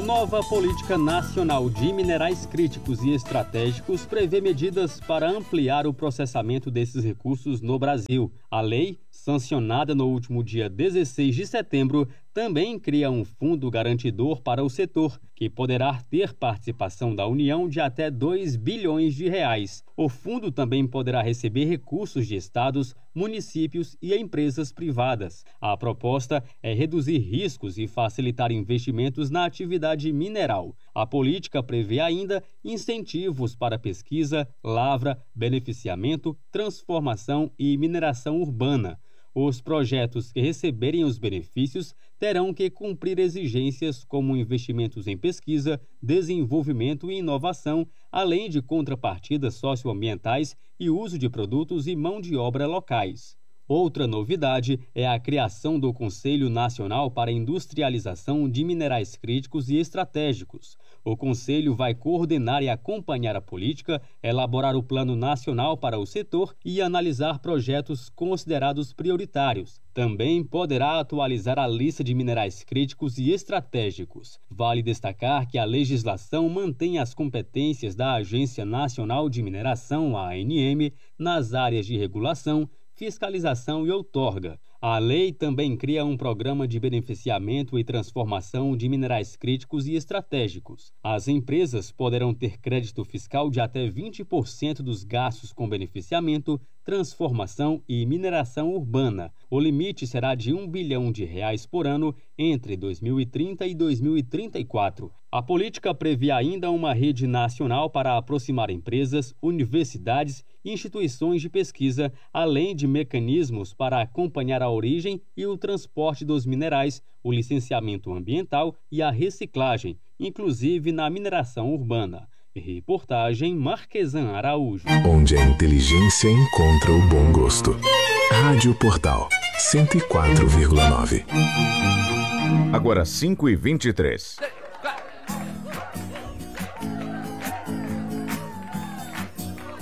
nova Política Nacional de Minerais Críticos e Estratégicos prevê medidas para ampliar o processamento desses recursos no Brasil. A lei, sancionada no último dia 16 de setembro, também cria um fundo garantidor para o setor, que poderá ter participação da União de até 2 bilhões de reais. O fundo também poderá receber recursos de estados, municípios e empresas privadas. A proposta é reduzir riscos e facilitar investimentos na atividade mineral. A política prevê ainda incentivos para pesquisa, lavra, beneficiamento, transformação e mineração urbana. Os projetos que receberem os benefícios terão que cumprir exigências como investimentos em pesquisa, desenvolvimento e inovação, além de contrapartidas socioambientais e uso de produtos e mão de obra locais. Outra novidade é a criação do Conselho Nacional para a Industrialização de Minerais Críticos e Estratégicos. O Conselho vai coordenar e acompanhar a política, elaborar o Plano Nacional para o setor e analisar projetos considerados prioritários. Também poderá atualizar a lista de minerais críticos e estratégicos. Vale destacar que a legislação mantém as competências da Agência Nacional de Mineração, a ANM, nas áreas de regulação, fiscalização e outorga. A lei também cria um programa de beneficiamento e transformação de minerais críticos e estratégicos. As empresas poderão ter crédito fiscal de até 20% dos gastos com beneficiamento, transformação e mineração urbana. O limite será de R$ 1 bilhão por ano entre 2030 e 2034. A política prevê ainda uma rede nacional para aproximar empresas, universidades e instituições de pesquisa, além de mecanismos para acompanhar a origem e o transporte dos minerais, o licenciamento ambiental e a reciclagem, inclusive na mineração urbana. Reportagem Marquesan Araújo. Onde a inteligência encontra o bom gosto. Rádio Portal 104,9. Agora 5h23.